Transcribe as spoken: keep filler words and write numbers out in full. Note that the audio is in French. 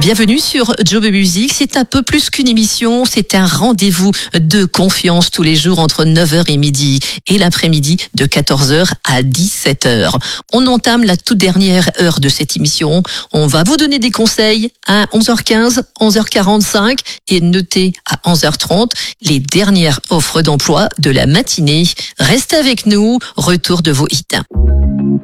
Bienvenue sur Job Music. C'est un peu plus qu'une émission, c'est un rendez-vous de confiance tous les jours entre neuf heures et midi et l'après-midi de quatorze heures à dix-sept heures. On entame la toute dernière heure de cette émission. On va vous donner des conseils à onze heures quinze, onze heures quarante-cinq et notez à onze heures trente les dernières offres d'emploi de la matinée. Restez avec nous, retour de vos hits.